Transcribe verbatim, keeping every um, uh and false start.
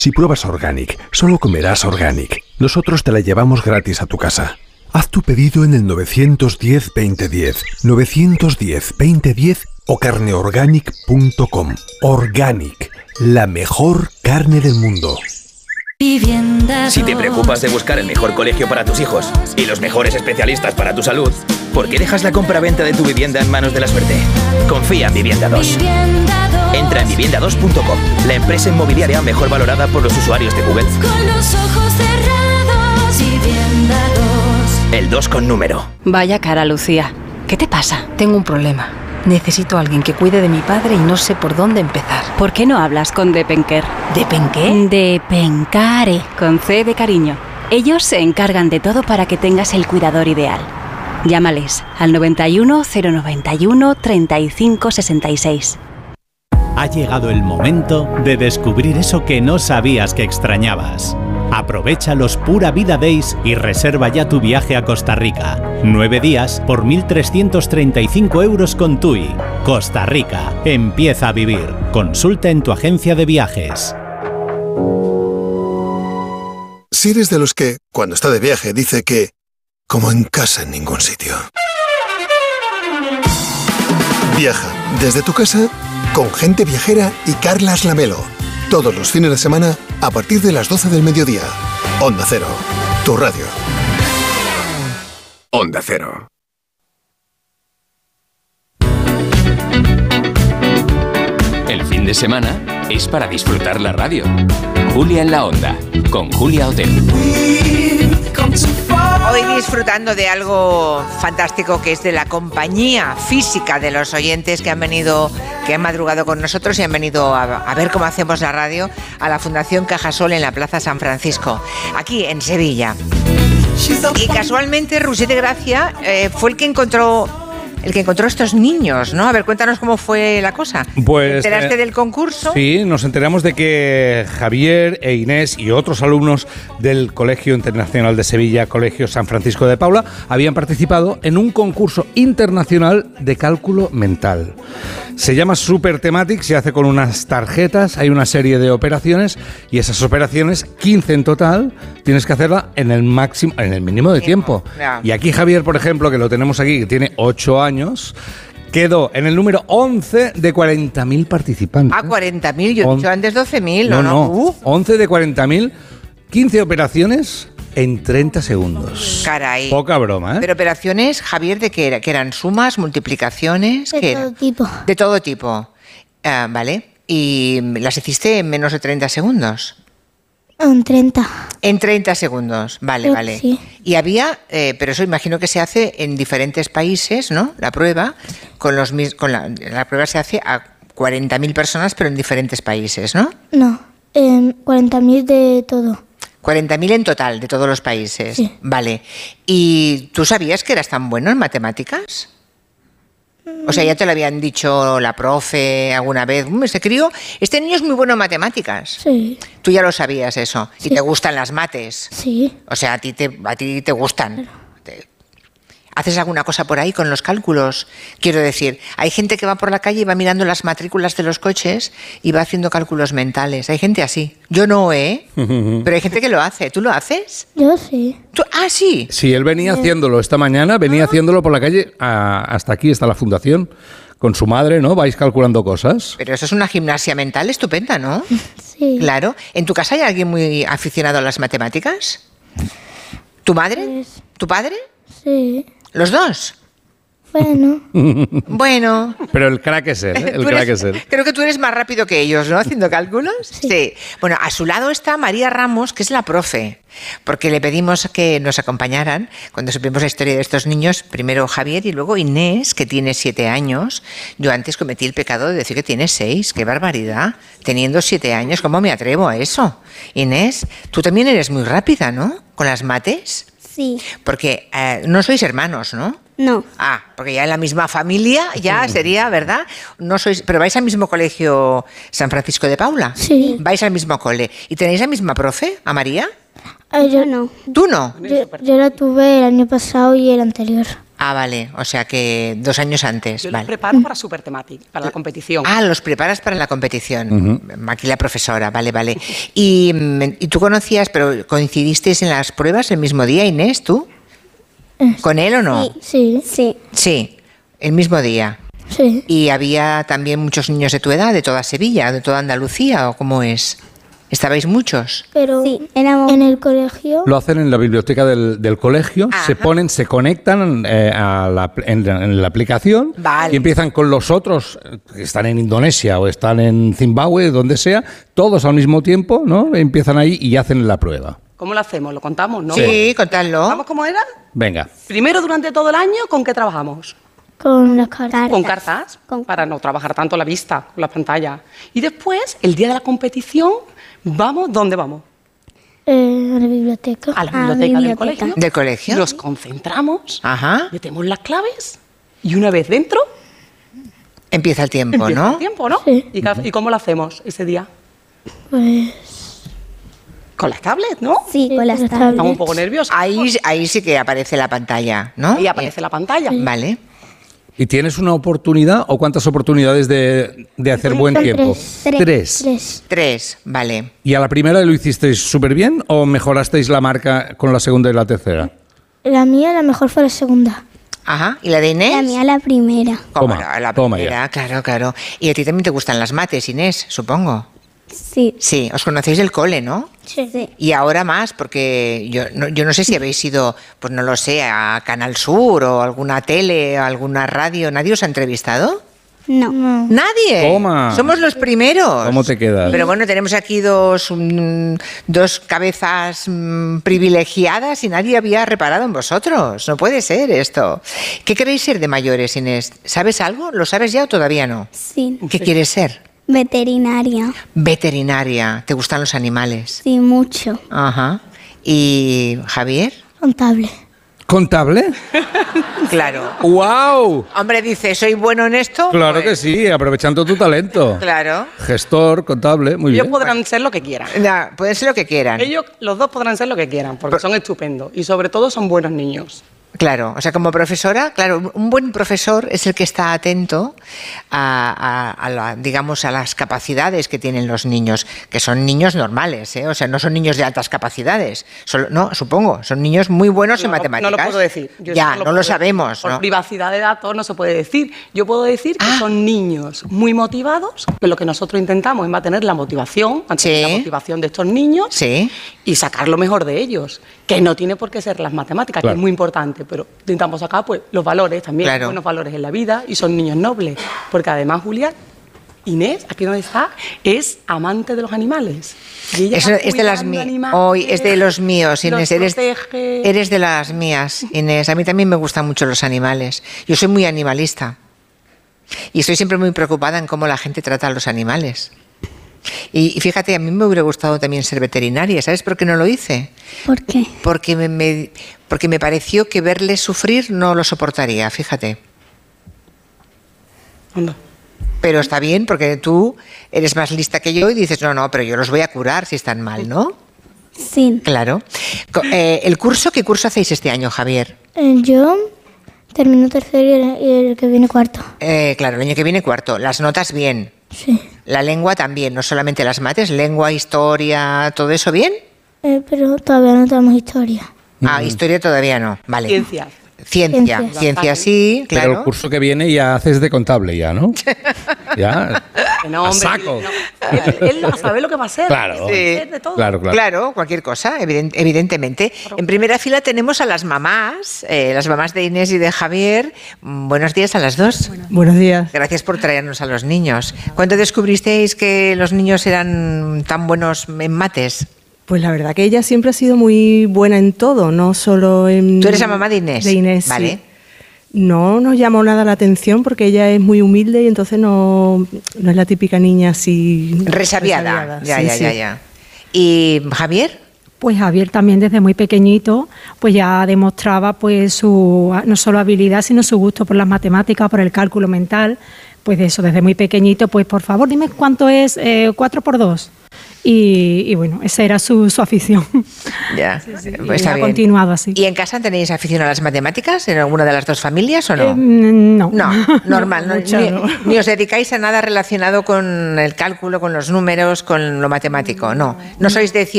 Si pruebas Organic, solo comerás Organic. Nosotros te la llevamos gratis a tu casa. Haz tu pedido en el nueve uno cero, veinte diez, nueve uno cero, veinte diez o carneorganic punto com. Organic, la mejor carne del mundo. Si te preocupas de buscar el mejor colegio para tus hijos y los mejores especialistas para tu salud, ¿por qué dejas la compra-venta de tu vivienda en manos de la suerte? Confía en Vivienda dos. Entra en vivienda dos punto com, la empresa inmobiliaria mejor valorada por los usuarios de Google. Con los ojos cerrados, Vivienda dos. El dos con número. Vaya cara, Lucía. ¿Qué te pasa? Tengo un problema. Necesito a alguien que cuide de mi padre y no sé por dónde empezar. ¿Por qué no hablas con Depenker? ¿Depenqué? Depencare, con C de cariño. Ellos se encargan de todo para que tengas el cuidador ideal. Llámales al noventa y uno, cero noventa y uno, treinta y cinco sesenta y seis. Ha llegado el momento de descubrir eso que no sabías que extrañabas. Aprovecha los Pura Vida Days y reserva ya tu viaje a Costa Rica. Nueve días por mil trescientos treinta y cinco euros con TUI. Costa Rica. Empieza a vivir. Consulta en tu agencia de viajes. Si eres de los que, cuando está de viaje, dice que como en casa en ningún sitio. Viaja desde tu casa con Gente Viajera y Carlas Lamelo. Todos los fines de semana a partir de las doce del mediodía. Onda Cero, tu radio. Onda Cero. El fin de semana es para disfrutar la radio. Julia en la Onda, con Julia Otero. Hoy disfrutando de algo fantástico que es de la compañía física de los oyentes que han venido, que han madrugado con nosotros y han venido a, a ver cómo hacemos la radio a la Fundación Cajasol en la Plaza San Francisco, aquí en Sevilla. Y casualmente Roger de Gracia eh, fue el que encontró el que encontró a estos niños, ¿no? A ver, cuéntanos cómo fue la cosa. Pues, ¿Te enteraste eh, del concurso? Sí, nos enteramos de que Javier e Inés y otros alumnos del Colegio Internacional de Sevilla, Colegio San Francisco de Paula, habían participado en un concurso internacional de cálculo mental. Se llama Super Thematics, se hace con unas tarjetas, hay una serie de operaciones y esas operaciones, quince en total, tienes que hacerla en el máximo, en el mínimo de tiempo. Ya. Y aquí Javier, por ejemplo, que lo tenemos aquí, que tiene ocho años, años, quedó en el número once de cuarenta mil participantes. Ah, cuarenta mil, yo he dicho antes doce mil, no, ¿no? no, Uh. once de cuarenta mil, quince operaciones en treinta segundos. Caray. Poca broma, ¿eh? Pero operaciones, Javier, ¿de qué era? ¿Que eran sumas, multiplicaciones? De ¿Qué todo era? tipo. De todo tipo. Ah, vale. ¿Y las hiciste en menos de treinta segundos? En treinta. En treinta segundos, vale, Creo que vale. sí. Y había, eh, pero eso imagino que se hace en diferentes países, ¿no? La prueba, con los mis- con la, la prueba se hace a cuarenta mil personas, pero en diferentes países, ¿no? No, en cuarenta mil de todo. cuarenta mil en total, de todos los países. Sí. Vale. ¿Y tú sabías que eras tan bueno en matemáticas? O sea, ya te lo habían dicho la profe alguna vez. "Mm, Este crío, este niño es muy bueno en matemáticas. Sí, Tú ya lo sabías eso. Y Sí. te gustan las mates. sí. O sea, a ti te, a ti te gustan. Te- ¿Haces alguna cosa por ahí con los cálculos? Quiero decir, hay gente que va por la calle y va mirando las matrículas de los coches y va haciendo cálculos mentales. Hay gente así. Yo no, ¿eh? Pero hay gente que lo hace. ¿Tú lo haces? Yo sí. ¿Tú? Ah, sí. Sí, él venía haciéndolo esta mañana, venía haciéndolo por la calle a- hasta aquí, hasta la fundación, con su madre, ¿no? Vais calculando cosas. Pero eso es una gimnasia mental estupenda, ¿no? Sí. Claro. ¿En tu casa hay alguien muy aficionado a las matemáticas? ¿Tu madre? Pues- ¿Tu padre? Sí. ¿Los dos? Bueno, Bueno. Pero el crack es él, ¿eh? El Tú crack eres- es él. Creo que tú eres más rápido que ellos, ¿no? Haciendo cálculos. Sí. Bueno, a su lado está María Ramos, que es la profe, porque le pedimos que nos acompañaran cuando supimos la historia de estos niños, primero Javier y luego Inés, que tiene siete años. Yo antes cometí el pecado de decir que tiene seis. ¡Qué barbaridad! Teniendo siete años, ¿cómo me atrevo a eso? Inés, tú también eres muy rápida, ¿no? Con las mates. sí. Porque eh, no sois hermanos, ¿no? No. Ah, porque ya en la misma familia ya sería, ¿verdad? No sois, pero vais al mismo colegio San Francisco de Paula. Sí. Vais al mismo cole. ¿Y tenéis la misma profe, a María? Ah, yo no. ¿Tú no? Yo, yo la tuve el año pasado y el anterior. Ah, vale, o sea que dos años antes. Yo vale. los preparo para Supertematic, para la competición. Ah, los preparas para la competición. Uh-huh. Aquí la profesora, vale, vale. Y, y tú conocías, pero coincidisteis en las pruebas el mismo día, Inés, ¿tú? ¿Con él o no? Sí, sí. Sí, el mismo día. Sí. ¿Y había también muchos niños de tu edad, de toda Sevilla, de toda Andalucía, o cómo es? ¿Estabais muchos? Pero sí, éramos en el colegio. Lo hacen en la biblioteca del, del colegio, Ajá. se ponen, se conectan eh, a la, en, en la aplicación vale. y empiezan con los otros que están en Indonesia o están en Zimbabue, donde sea, todos al mismo tiempo, ¿no? Empiezan ahí y hacen la prueba. ¿Cómo lo hacemos? ¿Lo contamos, no? Sí, contadlo. ¿Sabemos cómo era? Venga. Primero, durante todo el año, ¿con qué trabajamos? Con las cartas. Con cartas, con... para no trabajar tanto la vista, con la pantalla. Y después, el día de la competición, ¿vamos? ¿Dónde vamos? Eh, a la biblioteca. A la biblioteca, a del biblioteca. colegio. ¿Del colegio? Nos concentramos, Ajá. metemos las claves y una vez dentro... Empieza el tiempo, empieza ¿no? el tiempo, ¿no? Sí. ¿Y, ¿Y cómo lo hacemos ese día? Pues... Con las tablets, ¿no? Sí, con las tablets. Estamos un poco nerviosos. Ahí, ahí sí que aparece la pantalla, ¿no? Ahí aparece eh. la pantalla. Vale. ¿Y tienes una oportunidad o cuántas oportunidades de, de hacer buen Tres. tiempo? Tres. Tres. Tres. Tres, vale. ¿Y a la primera lo hicisteis súper bien o mejorasteis la marca con la segunda y la tercera? La mía, la mejor fue la segunda. Ajá. ¿Y la de Inés? La mía, la primera. ¿Cómo? Toma, la toma primera, ya. claro, claro. Y a ti también te gustan las mates, Inés, supongo. Sí. Sí, os conocéis del cole, ¿no? Sí. sí. Y ahora más, porque yo no, yo no sé si habéis ido, pues no lo sé, a Canal Sur o alguna tele o alguna radio. ¿Nadie os ha entrevistado? No. no. ¿Nadie? Toma. Somos los primeros. ¿Cómo te quedas? Pero bueno, tenemos aquí dos, um, dos cabezas um, privilegiadas y nadie había reparado en vosotros. No puede ser esto. ¿Qué queréis ser de mayores, Inés? ¿Sabes algo? ¿Lo sabes ya o todavía no? Sí. ¿Qué sí. quieres ser? Veterinaria. Veterinaria. ¿Te gustan los animales? Sí, mucho. Ajá. ¿Y Javier? Contable. ¿Contable? Claro. ¡Wow! Hombre, dice, ¿soy bueno en esto? Claro pues... que sí, aprovechando tu talento. Claro. Gestor, contable, muy Ellos bien. podrán bueno. ser lo que quieran. Ya, pueden ser lo que quieran. Ellos, los dos podrán ser lo que quieran, porque Pero... son estupendos. Y sobre todo son buenos niños. Claro, o sea, como profesora, claro, un buen profesor es el que está atento a, a, a la, digamos, a las capacidades que tienen los niños, que son niños normales, ¿eh? O sea, no son niños de altas capacidades, solo, no, supongo, son niños muy buenos no, en matemáticas. No lo puedo decir. Yo ya, no lo, no lo sabemos. Por ¿no? privacidad de datos no se puede decir. Yo puedo decir que ah. son niños muy motivados, que lo que nosotros intentamos es mantener la motivación, mantener sí. la motivación de estos niños sí. y sacar lo mejor de ellos, que no tiene por qué ser las matemáticas, claro. que es muy importante, pero intentamos sacar pues, los valores también, claro. buenos valores en la vida, y son niños nobles, porque además, Julia, Inés, aquí donde está, es amante de los animales. Y ella Eso es de las mías. Hoy es de los míos, Inés. Eres, eres de las mías, Inés. A mí también me gustan mucho los animales. Yo soy muy animalista. Y estoy siempre muy preocupada en cómo la gente trata a los animales. Y, y fíjate, a mí me hubiera gustado también ser veterinaria. ¿Sabes por qué no lo hice? ¿Por qué? Porque me, me, porque me pareció que verles sufrir no lo soportaría, fíjate. Anda. Pero está bien, porque tú eres más lista que yo y dices, no, no, pero yo los voy a curar si están mal, ¿no? Sí. Claro. Eh, ¿El curso, qué curso hacéis este año, Javier? Eh, yo termino tercero y el, y el que viene cuarto. Eh, claro, el año que viene cuarto. Las notas bien. Sí. La lengua también, no solamente las mates, lengua, historia, ¿todo eso bien? Eh, pero todavía no tenemos historia. Ah, mm. historia todavía no, vale. Ciencia. Ciencia, ciencia, ciencia sí, claro. Pero el curso que viene ya haces de contable ya, ¿no? Ya. No, hombre, saco. No. Él, él no sabe lo que va a hacer. Claro. Sí. De todo. Claro, claro. Claro, cualquier cosa, evident, evidentemente. Claro. En primera fila tenemos a las mamás, eh, las mamás de Inés y de Javier. Buenos días a las dos. Bueno. Buenos días. Gracias por traernos a los niños. ¿Cuándo descubristeis que los niños eran tan buenos en mates? Pues la verdad que ella siempre ha sido muy buena en todo, no solo en... ¿Tú eres la mamá de Inés? De Inés, vale. Sí. No nos llamó nada la atención porque ella es muy humilde y entonces no, no es la típica niña así... Resabiada. resabiada. Ya, sí, ya, sí. ya, ya. ¿Y Javier? Pues Javier también desde muy pequeñito pues ya demostraba pues su no solo habilidad sino su gusto por las matemáticas, por el cálculo mental, pues de eso, desde muy pequeñito, pues por favor dime cuánto es eh, cuatro por dos. Y, y bueno, esa era su, su afición. Ya, sí, sí, pues ha continuado así. ¿Y en casa tenéis afición a las matemáticas en alguna de las dos familias o no? Eh, no. No, normal. no, mucho, ni, no. ni os dedicáis a nada relacionado con el cálculo, con los números, con lo matemático, no. No sois de